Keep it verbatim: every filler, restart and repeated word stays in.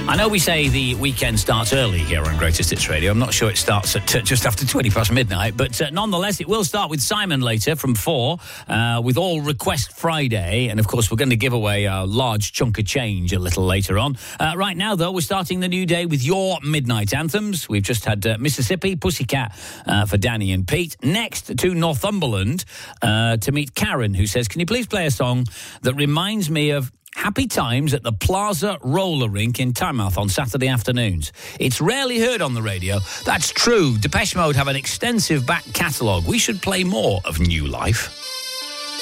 I know we say the weekend starts early here on Greatest Hits Radio. I'm not sure it starts at uh, just after twenty past midnight, but uh, nonetheless, it will start with Simon later from four uh, with All Request Friday. And, of course, we're going to give away a large chunk of change a little later on. Uh, right now, though, we're starting the new day with your midnight anthems. We've just had uh, Mississippi, Pussycat uh, for Danny and Pete. Next to Northumberland uh, to meet Karen, who says, can you please play a song that reminds me of happy times at the Plaza Roller Rink in Tynemouth on Saturday afternoons. It's rarely heard on the radio. That's true. Depeche Mode have an extensive back catalogue. We should play more of New Life.